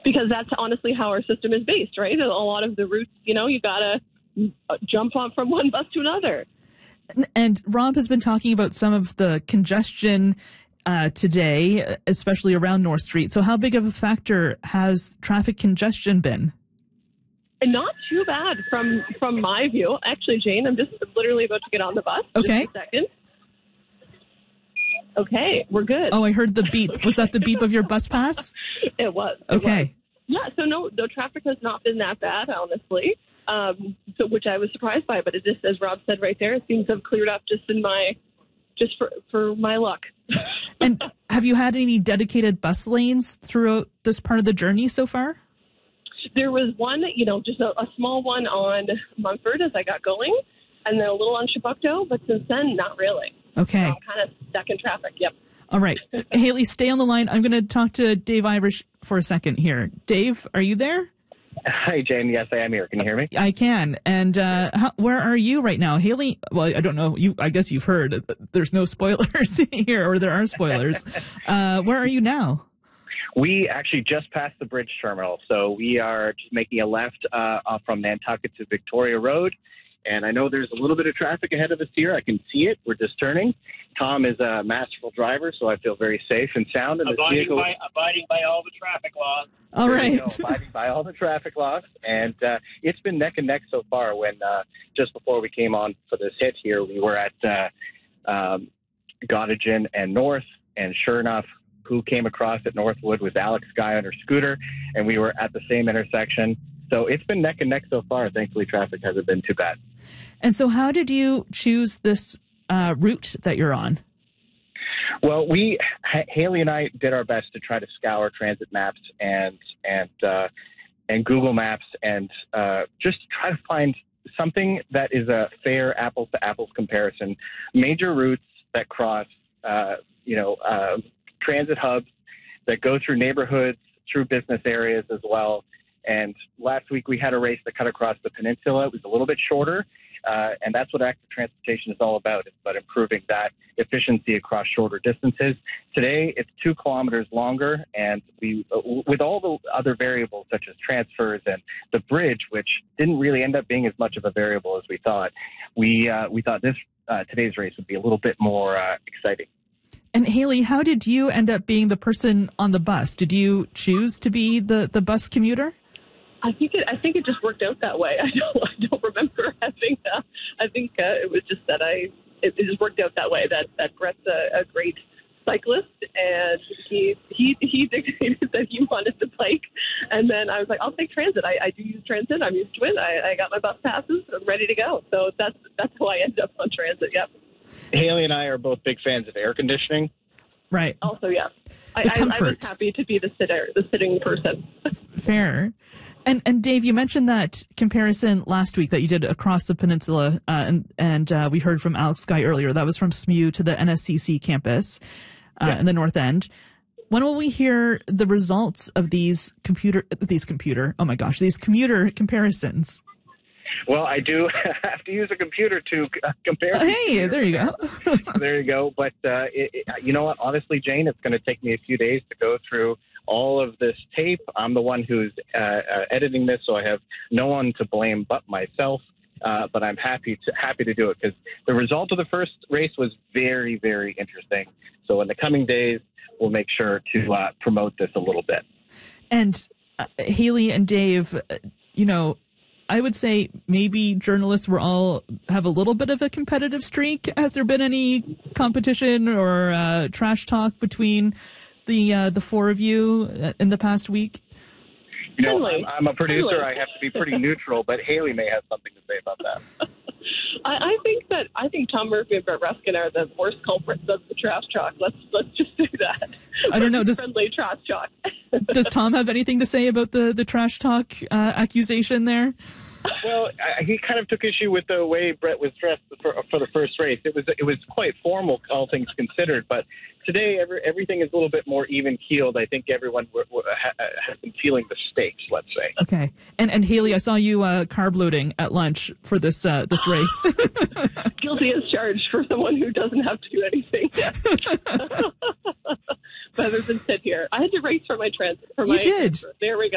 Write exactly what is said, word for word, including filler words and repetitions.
because that's honestly how our system is based, right? A lot of the routes, you know, you got to jump on from one bus to another. And Rob has been talking about some of the congestion uh, today, especially around North Street. So how big of a factor has traffic congestion been? And not too bad from from my view. Actually, Jane, I'm just literally about to get on the bus. Okay. Just a second. Okay, we're good. Oh, I heard the beep. Was that the beep of your bus pass? It was. It okay. Was. Yeah, so no, the traffic has not been that bad, honestly, um, so which I was surprised by. But it just, as Rob said right there, it seems to have cleared up just in my, just for, for my luck. And have you had any dedicated bus lanes throughout this part of the journey so far? There was one, you know, just a, a small one on Mumford as I got going, and then a little on Chebucto, but since then, not really. Okay. I'm kind of stuck in traffic, yep. All right. Haley, stay on the line. I'm going to talk to Dave Irish for a second here. Dave, are you there? Hi, Jane. Yes, I am here. Can you hear me? I can. And uh, how, where are you right now? Haley, well, I don't know. You, I guess you've heard there's no spoilers here, or there are spoilers. Uh, where are you now? We actually just passed the bridge terminal. So we are just making a left uh, from Nantucket to Victoria Road. And I know there's a little bit of traffic ahead of us here. I can see it. We're just turning. Tom is a masterful driver, so I feel very safe and sound in this abiding vehicle. By, abiding by all the traffic laws. All there right. you go, abiding by all the traffic laws. And uh, it's been neck and neck so far. When uh, just before we came on for this hit here, we were at uh, um, Gottingen and North, and sure enough, who came across at Northwood was Alex Guy on her scooter, and we were at the same intersection. So it's been neck and neck so far. Thankfully, traffic hasn't been too bad. And so how did you choose this uh, route that you're on? Well, we, H- Haley and I did our best to try to scour transit maps and and uh, and Google Maps and uh, just try to find something that is a fair apples to apples comparison. Major routes that cross, uh, you know, uh, transit hubs that go through neighborhoods, through business areas as well. And last week we had a race that cut across the peninsula. It was a little bit shorter, uh, and that's what active transportation is all about. It's about improving that efficiency across shorter distances. Today it's two kilometers longer, and we, uh, with all the other variables such as transfers and the bridge, which didn't really end up being as much of a variable as we thought, we uh, we thought this uh, today's race would be a little bit more uh, exciting. And Haley, how did you end up being the person on the bus? Did you choose to be the, the bus commuter? I think it. I think it just worked out that way. I don't. I don't remember having. Uh, I think uh, it was just that I. It, it just worked out that way. That that Brett's a, a great cyclist, and he he he dictated that he wanted to bike, and then I was like, I'll take transit. I, I do use transit. I'm used to it. I, I got my bus passes. I'm ready to go. So that's that's how I ended up on transit. Yep. Haley and I are both big fans of air conditioning. Right. Also, yes. I, The I, I was happy to be the sitter, the sitting person. Fair. And and Dave, you mentioned that comparison last week that you did across the peninsula, uh, and and uh, we heard from Alex Guy earlier. That was from S M U to the N S C C campus uh, yeah. in the North End. When will we hear the results of these computer these computer? Oh my gosh, these commuter comparisons. Well, I do have to use a computer to uh, compare. Uh, hey, there you go. There you go. But uh, it, it, you know what? Honestly, Jane, it's going to take me a few days to go through all of this tape. I'm the one who's uh, uh, editing this, so I have no one to blame but myself. Uh, but I'm happy to happy to do it because the result of the first race was very, very interesting. So in the coming days, we'll make sure to uh, promote this a little bit. And uh, Haley and Dave, uh, you know, I would say maybe journalists were all have a little bit of a competitive streak. Has there been any competition or uh, trash talk between the uh, the four of you in the past week? You know, I'm, I'm a producer. I have to be pretty neutral, but Haley may have something to say about that. I, I think that I think Tom Murphy and Brett Ruskin are the worst culprits of the trash talk. Let's let's just do that. I don't know. Does, friendly trash talk. Does Tom have anything to say about the the trash talk uh, accusation there? Well, I, he kind of took issue with the way Brett was dressed for, for the first race. It was it was quite formal, all things considered. But today, every, everything is a little bit more even keeled. I think everyone w- w- ha, has been feeling the stakes. Let's say. Okay, and and Haley, I saw you uh, carb loading at lunch for this uh, this race. Guilty as charged for someone who doesn't have to do anything. Rather than sit here, I had to race for my transit. For you my did. There we go.